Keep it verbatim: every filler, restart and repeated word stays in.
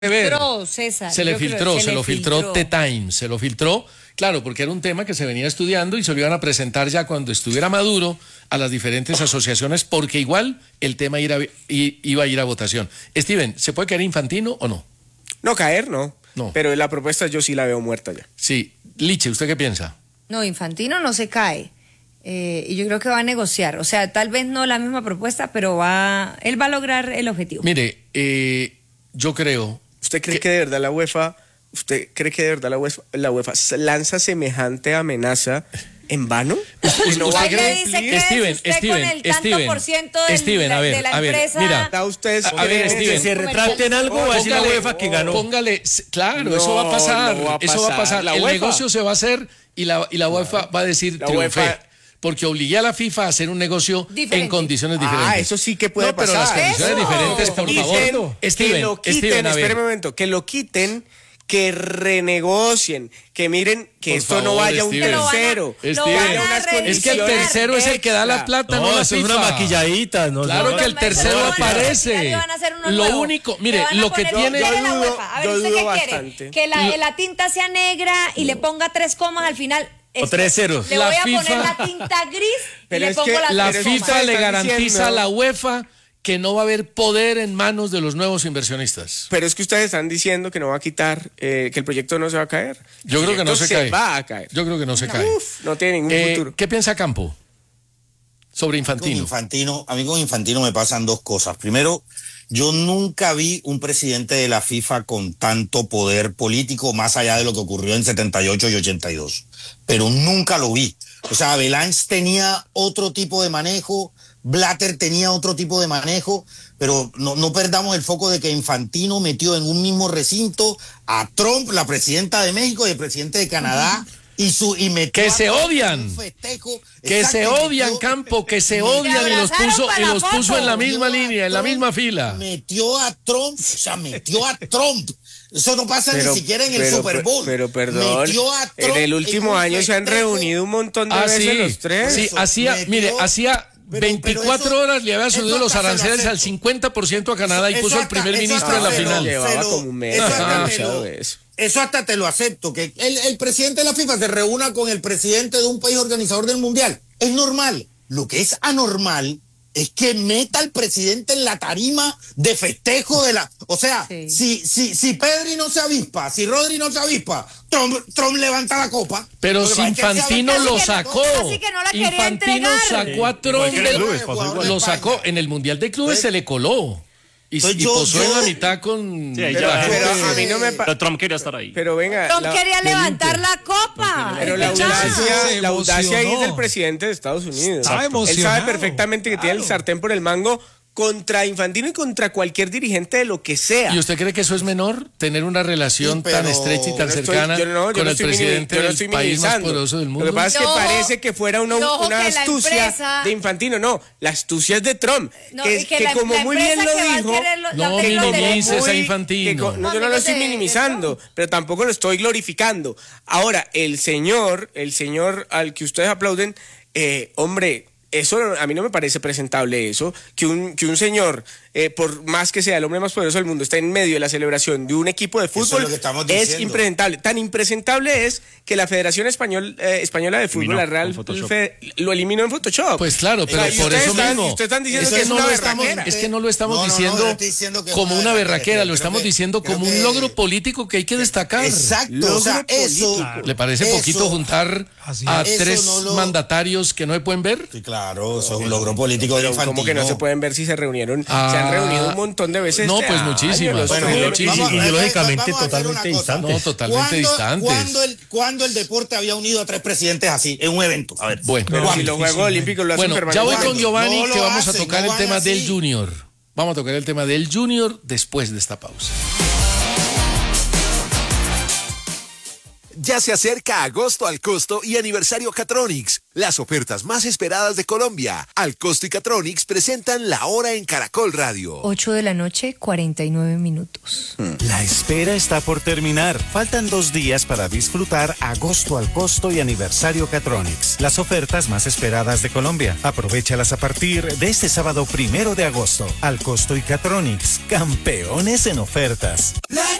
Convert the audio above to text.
filtró, César. Se le Yo filtró, creo, se, se lo le filtró filtró. The Times, se lo filtró, claro, porque era un tema que se venía estudiando y se lo iban a presentar ya cuando estuviera maduro a las diferentes asociaciones, porque igual el tema iba a, iba a ir a votación. Steven, ¿se puede caer Infantino o no? No caer, no. No. Pero la propuesta yo sí la veo muerta ya. Sí. Liche, ¿usted qué piensa? No, Infantino no se cae. Eh, y yo creo que va a negociar. O sea, tal vez no la misma propuesta, pero va, él va a lograr el objetivo. Mire, eh, yo creo... ¿Usted cree que, que de verdad la UEFA, usted cree que de verdad la UEFA, la UEFA lanza semejante amenaza en vano? ¿Usted no ¿Usted le dice que Steven, usted Steven, con el tanto Steven, por ciento del, Steven, a ver, de la a ver, empresa? mira, ¿Da usted a ver, Steven, que se retracten algo o decir la UEFA que ganó. Póngale, claro, No, eso va a pasar, no va a eso va a pasar. pasar. La El UEFA. negocio se va a hacer y la, y la UEFA va a decir La triunfé. UEFA. Porque obligué a la FIFA a hacer un negocio Diferente. en condiciones diferentes. Ah, eso sí que puede no, pero pasar. las condiciones Eso. diferentes, por Quiten, favor. que Steven, lo quiten, Steven, a ver. espere un momento, que lo quiten, que renegocien, que miren que Por esto favor, no vaya a un Steven. tercero. Lo van a- Steven, lo van a unas revisar. es que el tercero es el que da la plata, no, No, la eso es FIFA. una maquilladita. No, Claro no, que el no, tercero no, no, aparece. le van a hacer uno Lo nuevo. único, Le mire, van a lo que poner- tiene... ¿qué quiere Yo la dudo- UEFA? A ver, yo ¿usted dudo qué bastante. quiere? Que la, la tinta sea negra y le ponga tres comas al final. O tres ceros. Le La voy a FIFA poner la tinta gris y Pero le es pongo que las La tres Pero comas. FIFA ustedes le están garantiza diciendo- a la UEFA que no va a haber poder en manos de los nuevos inversionistas. Pero es que ustedes están diciendo que no va a quitar, eh, que el proyecto no se va a caer. Yo El creo que no proyecto se cae. va a caer. Yo creo que no se cae. Uf, no tiene ningún Eh, futuro. ¿Qué piensa Campo sobre Con Infantino? Infantino, a mí con Infantino me pasan dos cosas. Primero, yo nunca vi un presidente de la FIFA con tanto poder político más allá de lo que ocurrió en setenta y ocho y ochenta y dos. Pero nunca lo vi. O sea, Belange tenía otro tipo de manejo, Blatter tenía otro tipo de manejo, pero no, no perdamos el foco de que Infantino metió en un mismo recinto a Trump, la presidenta de México y el presidente de Canadá. Y, su, y metió Que a se Trump odian. en un festejo. Que Exacto, se y odian, metió- Campo, que se y- odian y los abrazaron puso, para y la los puso foto. en la misma Metió a línea, en la Trump, misma fila. Metió a Trump, o sea, metió a Trump. Eso no pasa Pero- ni siquiera en el pero- Super Bowl. Pero perdón, Metió a Trump en el último un año se han festejo. reunido un montón de Ah, veces sí, los tres. sí, Eso, hacía, metió- mire, hacía pero- veinticuatro pero eso- horas le había subido eso los hasta se lo aranceles al acepto. cincuenta por ciento a Canadá y Eso puso al hasta- primer eso ministro hasta en la se lo- final. Llevaba se lo- como un mes. eso hasta Ajá. te lo- Eso. Eso hasta te lo acepto, que el, el presidente de la FIFA se reúna con el presidente de un país organizador del Mundial. Es normal. Lo que es anormal es que meta al presidente en la tarima de festejo de la... O sea, Sí. si, si, si Pedri no se avispa, si Rodri no se avispa, Trump, Trump levanta la copa. Pero Lo que si pasa es que Infantino sabe- lo que no- sacó. casi que no la quería Infantino entregar. sacó a Trump Igual que en del- clubes, pasó igual. lo en sacó España. en el Mundial de Clubes, se le coló. Y, Entonces y yo- posó yo- en la mitad con... Sí, ahí Pero, ya- pero gente- a mí no me... pa- Pero Trump quería estar ahí. Pero venga... Trump la- quería del levantar Inter. la copa. Pero la Ya. audacia, Se la audacia ahí emocionó. del presidente de Estados Unidos. Estaba Él emocionado, sabe perfectamente que tiene el claro. sartén por el mango contra Infantino y contra cualquier dirigente de lo que sea. ¿Y usted cree que eso es menor? Tener una relación Sí, pero tan estrecha y tan Yo no estoy- cercana yo no- yo con no el estoy minimi- presidente yo no del estoy país más minimizando. poderoso del mundo. Lo que pasa es que Y ojo- parece que fuera una, y ojo una que la astucia empresa- de Infantino. No, la astucia es de Trump. No, que, y que que la- como la muy bien empresa lo que va a dijo... querer lo- No la- que los minimices derechos- a muy- Infantino. que co- no, No, yo no lo amigos estoy de- de minimizando, pero tampoco lo estoy glorificando. Ahora, el señor, el señor al que ustedes aplauden, eh, hombre, eso a mí no me parece presentable eso, que un, que un señor, eh, por más que sea el hombre más poderoso del mundo, está en medio de la celebración de un equipo de Eso es fútbol, lo que estamos es diciendo. impresentable. Tan impresentable es que la Federación Español, eh, Española de Fútbol, Eliminó la Real, con Photoshop. Fe- lo eliminó en Photoshop. Pues claro, pero O sea, y por ustedes eso están- mismo. y ustedes están diciendo Es que es no una lo estamos, berraquera. es que no lo estamos No, no, no, diciendo, yo estoy diciendo que es como una una berraquera, berraquera, lo creo estamos que- diciendo creo como un que- logro político que hay que destacar. Exacto, o sea, Logro eso... político. ¿Le parece eso- poquito juntar Así a es. Eso tres no lo- mandatarios que no se pueden ver? Sí, claro, eso es un logro político de Pero Infantino. como que no se pueden ver si se reunieron, Ah. se han reunido un montón de veces. No, este pues año, muchísimas. los Bueno, tres. muchísimas. vamos- Ideológicamente vamos a hacer totalmente una cosa. distantes. No, totalmente ¿Cuándo- distantes. ¿cuándo el, cuándo el deporte había unido a tres presidentes así, en un evento? A ver. Bueno. Pero si ¿Cuándo? los Juegos Olímpicos lo hacen Bueno, ya voy permanentemente. con Giovanni, No lo que vamos a hacen, tocar no el van tema así. del Junior. Vamos a tocar el tema del Junior después de esta pausa. Ya se acerca agosto al costo y aniversario Catronics. Las ofertas más esperadas de Colombia. Alcosto y Catronics presentan La Hora en Caracol Radio. ocho de la noche, cuarenta y nueve minutos. La espera está por terminar. Faltan dos días para disfrutar Agosto al Costo y Aniversario Catronics. Las ofertas más esperadas de Colombia. Aprovéchalas a partir de este sábado primero de agosto. Al Costo y Catronics, campeones en ofertas.